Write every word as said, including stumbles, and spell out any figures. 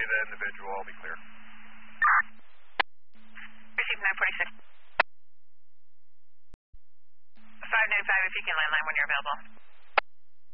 the individual. I'll be clear. Receive nine forty-six. five ninety-five if you can landline when you're available.